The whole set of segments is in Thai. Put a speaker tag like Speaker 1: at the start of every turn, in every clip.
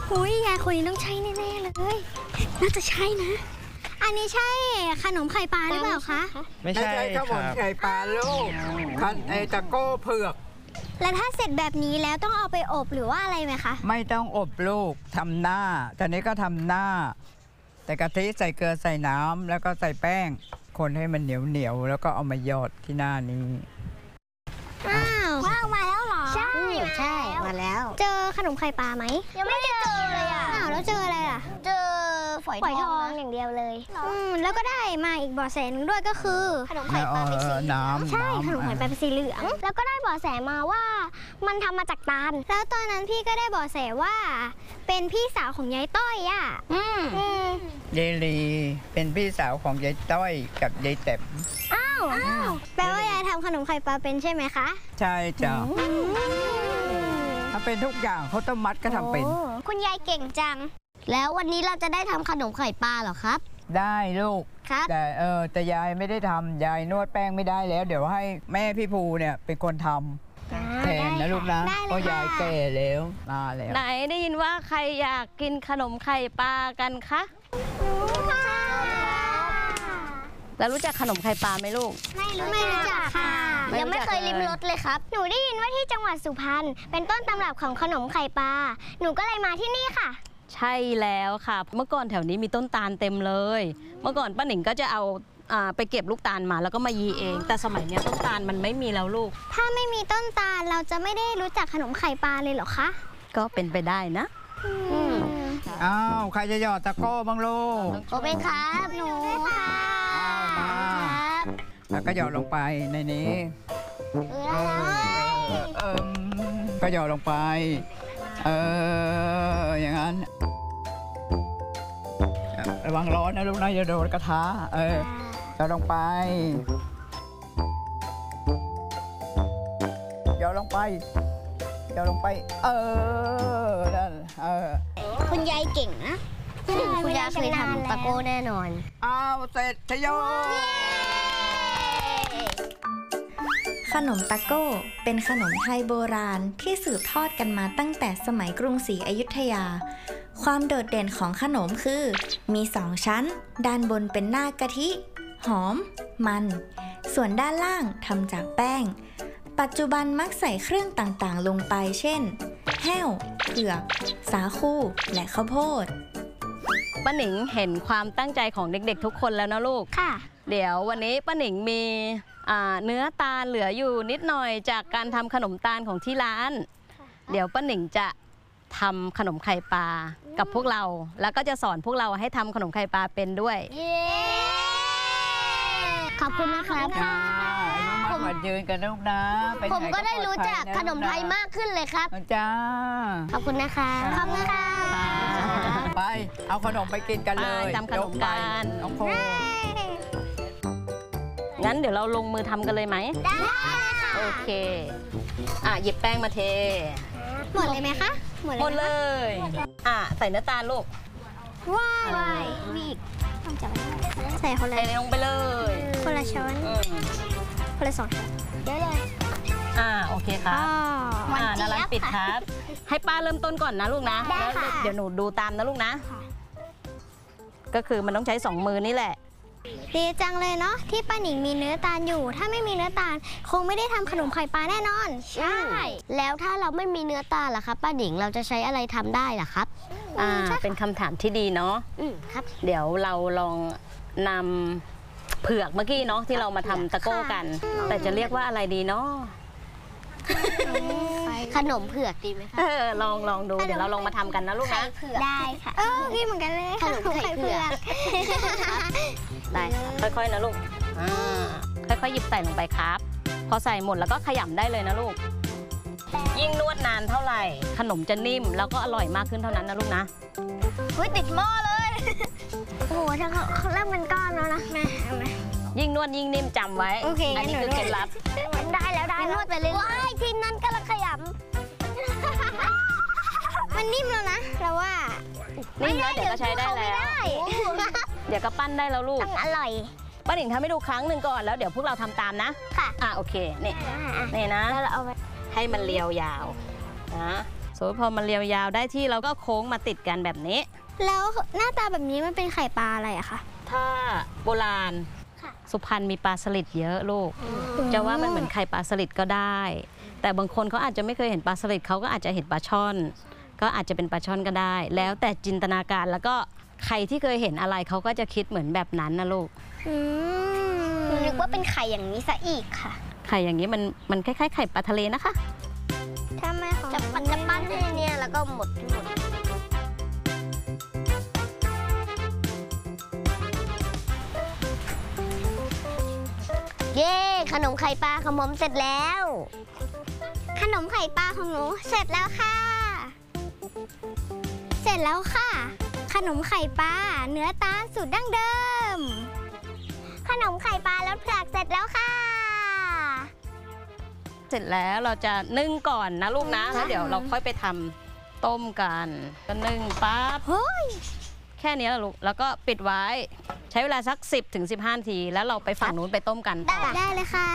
Speaker 1: อุ้ยยายคนนี้ต้องใช่แน่ๆเลยน่าจะใช่นะอันนี้ใช่ขนมไข่ปลาหรือเปล่าคะ
Speaker 2: ไม่ใช่ขนมไข่ปลาลูกไอตะโก้เผือก
Speaker 1: แล้วถ้าเสร็จแบบนี้แล้วต้องเอาไปอบหรือว่าอะไรไหมคะ
Speaker 2: ไม่ต้องอบลูกทำหน้าตอนนี้ก็ทำหน้าแต่กะทิใส่เกลือใส่น้ำแล้วก็ใส่แป้งคนให้มันเหนียวแล้วก็เอามาหยอดที่หน้านี้
Speaker 1: อ้าวมาแล้วเหรอใช่
Speaker 3: มาแล้ว
Speaker 1: เจอขนมไข่ปลาไหม
Speaker 3: ยังไม่ได้เจอเลยอ่ะ
Speaker 1: อ้าวแล้วเจออะไรล่ะ
Speaker 3: เจอฝอยทองอย่างเดียวเลย
Speaker 1: แล้วก็ได้มาอีกเบาะแสนึงด้วยก็คือ
Speaker 3: ขนมไข่ปลาเป็นสี
Speaker 2: น้ำ
Speaker 1: ใช่ขนมไข่ปลาเป็นสีเหลือง
Speaker 3: แล้วก็ได้เบาะแสมาว่ามันทำมาจากตาล
Speaker 1: แล้วตอนนั้นพี่ก็ได้เบาะแสว่าเป็นพี่สาวของยายต้อยอ่ะ
Speaker 2: ยายลีเป็นพี่สาวของยายต้อยกับยายแต้ม
Speaker 1: อ้าวแปลว่ายายทำขนมไข่ปลาเป็นใช่ไหมคะ
Speaker 2: ใช่จ้ะถ้าเป็นทุกอย่างเขาต้มมัดก็ทำเป็น
Speaker 3: คุณยายเก่งจังแล้ววันนี้เราจะได้ทำขนมไข่ปลาเหรอครับ
Speaker 2: ได้ลูก
Speaker 3: ครับ
Speaker 2: แต่ยายไม่ได้ทำยายนวดแป้งไม่ได้แล้วเดี๋ยวให้แม่พี่ภูเนี่ยเป็นคนทำแทนนะลูกนะเพราะยายแก่แล้วมาแล้ว
Speaker 4: ไหนได้ยินว่าใครอยากกินขนมไข่ปลากันคะแล้วรู้จักขนมไข่ปลาไหมลูก
Speaker 1: ไม่รู้จักค่ะ
Speaker 3: ยังไม่เคยลิ้มรสเลยครับ
Speaker 1: หนูได้ยินว่าที่จังหวัดสุพรรณเป็นต้นตำรับของขนมไข่ปลาหนูก็เลยมาที่นี่ค่ะ
Speaker 4: ใช่แล้วค่ะเมื่อก่อนแถวนี้มีต้นตาลเต็มเลยเมื่อก่อนป้าหนิงก็จะเอาไปเก็บลูกตาลมาแล้วก็มายีเองแต่สมัยนี้ต้นตาลมันไม่มีแล้วลูก
Speaker 1: ถ้าไม่มีต้นตาลเราจะไม่ได้รู้จักขนมไข่ปลาเลยเหรอคะ
Speaker 4: ก็เป็นไปได้นะ
Speaker 2: อ้าวใครจะหยอดตะโก้บ้างลูก
Speaker 3: โอเป็นครับ
Speaker 1: หนูค่ะ
Speaker 2: แล้วก็หยอดลงไปในนี้ก็หยอดลงไปอย่างนั้นระวังร้อนนะลูกนะอย่าโดนกระทะหยอดลงไปหยอดลงไปหยอดลงไปนั่น
Speaker 3: คุณยายเก่งนะคุณยายเคยทำตะโก้แน่นอน
Speaker 2: อ้าวเสร็จชโย
Speaker 5: ขนมตะโก้เป็นขนมไทยโบราณที่สืบทอดกันมาตั้งแต่สมัยกรุงศรีอยุธยาความโดดเด่นของขนมคือมี2ชั้นด้านบนเป็นหน้ากะทิหอมมันส่วนด้านล่างทำจากแป้งปัจจุบันมักใส่เครื่องต่างๆลงไปเช่นแห้วเผือกสาคูและข้าวโพด
Speaker 4: ป้าหนิงเห็นความตั้งใจของเด็กๆทุกคนแล้วนะลูก
Speaker 1: ค่ะ
Speaker 4: เดี๋ยววันนี้ป้าหนิงมีเนื้อตาลเหลืออยู่นิดหน่อยจากการทำขนมตาลของที่ร้านเดี๋ยวป้าหนิงจะทำขนมไข่ปลากับพวกเราแล้วก็จะสอนพวกเราให้ทำขนมไข่ปลาเป็นด้วย
Speaker 3: ขอบคุณนะครับ
Speaker 2: ผมมายืนกันลูกนะ
Speaker 3: ผมก็ได้รู้จักขนมไทยมากขึ้นเลยครับ
Speaker 2: จ้า
Speaker 3: ขอบคุณนะคะ
Speaker 1: ขอบคุณค่ะ
Speaker 2: ไปเอาขนมไปกินกันเลย
Speaker 4: ทำขนมกัน
Speaker 2: น้องโค
Speaker 4: งั้นเดี๋ยวเราลงมือทำกันเลยไหม
Speaker 1: ได้
Speaker 4: โอเคหยิบแป้งมาเท
Speaker 1: หมดเลยไหมคะ
Speaker 4: หมดเลยใส่เนื้อตาลลูก
Speaker 1: ว้ายมีอีกใส่คนละ
Speaker 4: ลงไปเลย
Speaker 1: คนละช้อนคนละ2 ช้อน
Speaker 3: ได้เลย
Speaker 4: โอเคครับนารันปิดครับให้ป้าเริ่มต้นก่อนนะลูกนะแล้วเดี๋ยวหนูดูตามนะลูกนะก็คือมันต้องใช้2 มือนี่แหละ
Speaker 1: ดีจังเลยเนาะที่ป้าหนิงมีเนื้อตาลอยู่ถ้าไม่มีเนื้อตาลคงไม่ได้ทำขนมไข่ปลาแน่นอน
Speaker 3: ใช่แล้วถ้าเราไม่มีเนื้อตาลล่ะครับป้าหนิงเราจะใช้อะไรทำได้ล่ะครับ
Speaker 4: เป็นคำถามที่ดีเนาะ
Speaker 3: ครับ
Speaker 4: เดี๋ยวเราลองนำเผือกเมื่อกี้เนาะที่เรามาทำตะโก้กันแต่จะเรียกว่าอะไรดีเนาะ
Speaker 3: ขนมเผือกดีไหมคะ
Speaker 4: ลองดูเดี๋ยวเราลองมาทำกันนะลูกนะ
Speaker 1: ได้ค่ะกินเหมือนกันเลย
Speaker 3: ขนมไข่เผือก
Speaker 4: ได้ค่อยๆนะลูกค่อยๆหยิบใส่ลงไปครับพอใส่หมดแล้วก็ขยำได้เลยนะลูกยิ่งนวดนานเท่าไหร่ขนมจะนิ่มแล้วก็อร่อยมากขึ้นเท่านั้นนะลูกนะ
Speaker 3: ติดหม้อเลย
Speaker 1: โอ้โหถ้าเขาเริ่มเป็นก้อนแล้วนะแม่
Speaker 4: ยิ่งนวดยิ่งนิ่มจำไว้อันนี้คือเคล็ดลับ
Speaker 1: ได้แล้ว
Speaker 3: นวดไปเลยว้ายทีมนั้นกำลังขย
Speaker 1: ำมันนิ่มแล้วนะเราว่า
Speaker 4: นิ่มแล้วเดี๋ยวก็ใช้ได้แล้วเดี๋ยวก็ปั้นได้แล้วลูก
Speaker 1: อร่อย
Speaker 4: ป้าหนิงทำให้ดูครั้งหนึ่งก่อนแล้วเดี๋ยวพวกเราทำตามนะ
Speaker 1: ค่ะ
Speaker 4: โอเคนี่นะ
Speaker 1: แล้วเราเอาไว้
Speaker 4: ให้มันเรียวยาวนะสมมติพอมันเรียวยาวได้ที่เราก็โค้งมาติดกันแบบนี้
Speaker 1: แล้วหน้าตาแบบนี้มันเป็นไข่ปลาอะไรอะคะ
Speaker 4: ถ้าโบราณ
Speaker 1: ค่ะ
Speaker 4: สุพรรณมีปลาสลิดเยอะลูก จะว่ามันเหมือนไข่ปลาสลิดก็ได้ แต่บางคนเขาอาจจะไม่เคยเห็นปลาสลิดเขาก็อาจจะเห็นปลาช่อน ก็อาจจะเป็นปลาช่อนก็ได้ แล้วแต่จินตนาการแล้วก็ใครที่เคยเห็นอะไรเขาก็จะคิดเหมือนแบบนั้นนะลูก
Speaker 3: นึกว่าเป็นไข่อย่างนี้ซะอีกค่ะ
Speaker 4: ไข่อย่างนี้มันคล้ายๆไข่ปลาทะเลนะคะ
Speaker 1: ถ้าไม่ของ
Speaker 3: จะปั้นให้เนี่ยแล้วก็หมดเย้ขนมไข่ปลาของผมเสร็จแล้ว
Speaker 1: ขนมไข่ปลาของหนูเสร็จแล้วค่ะ เสร็จแล้วค่ะ ขนมไข่ปลาเนื้อตาลสูตรดั้งเดิม
Speaker 3: ขนมไข่ปลารสเผือกเสร็จแล้วค่ะ
Speaker 4: เสร็จแล้วเราจะนึ่งก่อนนะลูกนะแล้วเดี๋ยวเราค่อยไปทำต้มกันก็นึ่งปั๊บแค่นี้แหละลูกแล้วก็ปิดไว้ใช้เวลาสัก 10-15 นาทีแล้วเราไปฝั่งนู้นไปต้มกันต่อ
Speaker 1: ได้เลยค่ะ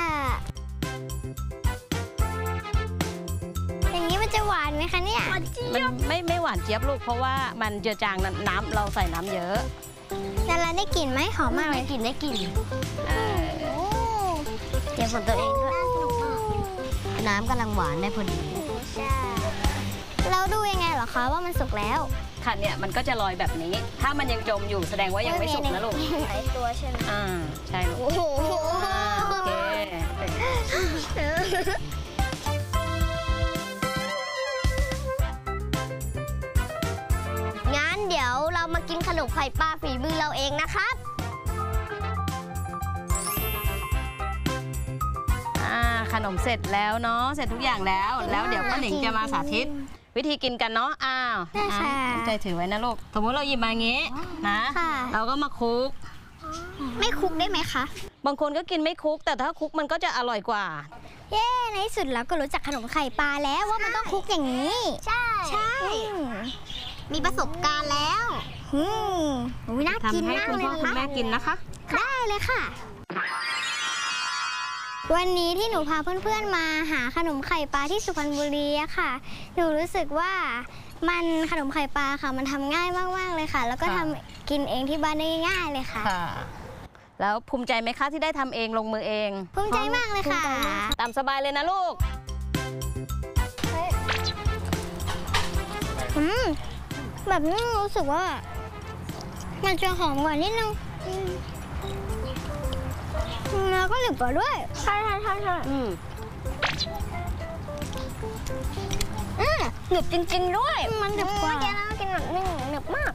Speaker 1: อย่างนี้มันจะหวานไหมคะเนี่ย
Speaker 4: มันไม่หวานเจี๊ยบลูกเพราะว่ามันเจือจางน้ำเราใส่น้ำเยอะ
Speaker 1: แล้วเราได้กลิ่นไหมหอมมากเลย
Speaker 3: ได้กลิ่นเดี๋ยวผมตัวเองด้วยน้ำกำลังหวานได้พอดี
Speaker 1: เราดูยังไงเหรอคะว่ามันสุกแล้ว
Speaker 4: ค่ะเนี่ยมันก็จะลอยแบบนี้ ถ้ามันยังจมอยู่แสดงว่ายังไม่สุกนะลูก
Speaker 1: หลายตัวใช่ไหม
Speaker 4: ใช่ลูก
Speaker 1: โอ้โห
Speaker 4: โอเค
Speaker 3: งั้นเดี๋ยวเรามากินขนมไข่ปลาฝีมือเราเองนะครับ
Speaker 4: ขนมเสร็จแล้วเนาะเสร็จทุกอย่างแล้วเดี๋ยวป้าหนิงจะมาสาธิต วิธีกินกันเนาะ
Speaker 1: ได้ค่ะ
Speaker 4: ตั้งใจถือไว้นะลูกสมมติเราหยิบมาอย่างงี้นะ
Speaker 1: ค่ะ
Speaker 4: เราก็มาคลุก
Speaker 1: ไม่คลุกได้ไหมคะ
Speaker 4: บางคนก็กินไม่คลุก แต่ถ้าคลุกมันก็จะอร่อยกว่า
Speaker 1: เย้ในที่สุดเราก็รู้จักขนมไข่ปลาแล้วว่ามันต้องคลุกอย่างนี้ ใช่
Speaker 3: มีประสบการณ์แล้ว
Speaker 1: น่ากิน
Speaker 4: ทำให้
Speaker 1: มาก
Speaker 4: คุณ
Speaker 1: เลย
Speaker 4: พ่อคุณแม่กินนะคะ
Speaker 1: ได้เลยค่ะ วันนี้ที่หนูพาเพื่อนๆมาหาขนมไข่ปลาที่สุพรรณบุรีอะค่ะ หนูรู้สึกว่ามันขนมไข่ปลาค่ะมันทำง่ายมากๆเลยค่ะ แล้วก็ทำกินเองที่บ้านได้ง่ายเลยค่ะ
Speaker 4: แล้วภูมิใจไหมคะที่ได้ทำเองลงมือเอง
Speaker 1: ภูมิใจมากเลยค่ะ
Speaker 4: ตามสบายเลยนะลูก
Speaker 1: แบบนี้รู้สึกว่า มันจะหอมกว่านิดนึงแล้วก็หนึบกว่าด้วยใช่หนึบจริงๆด้วยมันหนึบกว่ากินแบบนึงหนึบมาก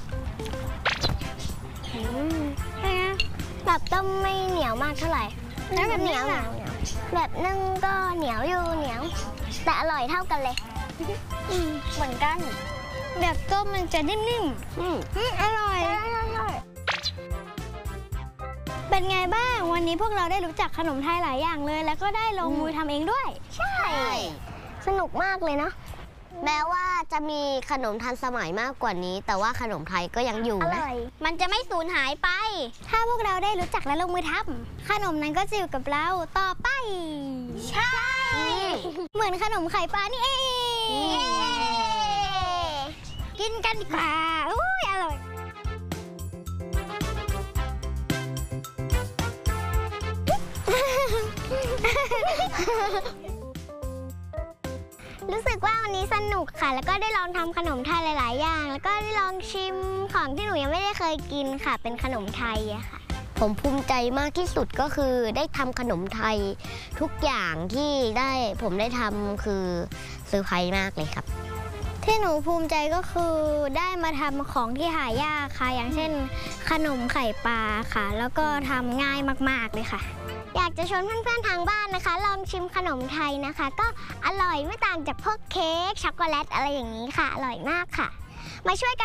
Speaker 1: แบบต้มไม่เหนียวมากเท่าไหร่แล้วแบบเหนียวแบบนึ่งก็เหนียวอยู่เหนียวแต่อร่อยเท่ากันเลยเหมือนกันแบบต้มมันจะนิ่มๆอร่อยเป็นไงบ้างวันนี้พวกเราได้รู้จักขนมไทยหลายอย่างเลย แล้วก็ได้ลงมือทำเองด้วยใช่สนุกมากเลยเนาะ
Speaker 3: แม้ว่าจะมีขนมทันสมัยมากกว่านี้ แต่ว่าขนมไทยก็ยังอยู่นะ
Speaker 1: มันจะไม่สูญหายไป ถ้าพวกเราได้รู้จักและลงมือทำขนมนั้นก็จะอยู่กับเราต่อไปใช่เหมือนขนมไข่ปลานี่เองกินกันดีกว่าอุ้ยอร่อยรู้สึกว่าวันนี้สนุกค่ะ แล้วก็ได้ลองทำขนมไทยหลายๆอย่าง แล้วก็ได้ลองชิมของที่หนูยังไม่ได้เคยกินค่ะ เป็นขนมไทยอะค่ะ
Speaker 3: ผมภูมิใจมากที่สุดก็คือได้ทำขนมไทยทุกอย่างที่ผมได้ทำคือเซอร์ไพรส์มากเลยครับ
Speaker 1: ที่หนูภูมิใจก็คือได้มาทำของที่หายากค่ะ อย่างเช่นขนมไข่ปลาค่ะ แล้วก็ทำง่ายมากๆเลยค่ะ อยากจะชวนเพื่อนๆทางบ้านนะคะ ลองชิมขนมไทยนะคะ ก็อร่อยไม่ต่างจากพวกเค้กช็อกโกแลตอะไรอย่างนี้ค่ะ อร่อยมากค่ะ มาช่วยกัน